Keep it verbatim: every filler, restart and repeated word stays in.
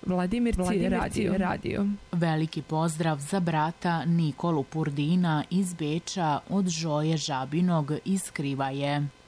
Vladimir Radio. Radio. Veliki pozdrav za brata Nikolu Purdina iz Beča od Žoje Žabinog iz Krivaje.